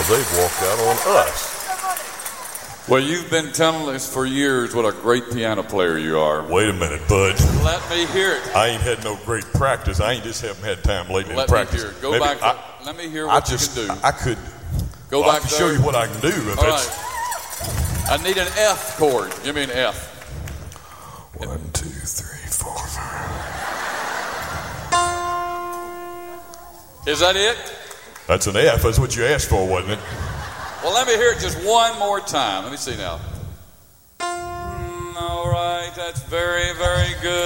because they've walked out on us. Well, you've been telling us for years what a great piano player you are. Wait a minute, bud. Let me hear it. I ain't had no great practice. I ain't just haven't had time lately to practice. Let me hear it. Go back. Let me hear what you can do. I could. Go back. I can show you what I can do. All right. I need an F chord. Give me an F. 1, 2, 3, 4, 5. Is that it? That's an F. That's what you asked for, wasn't it? Well, let me hear it just one more time. Let me see now. All right, that's very, very good.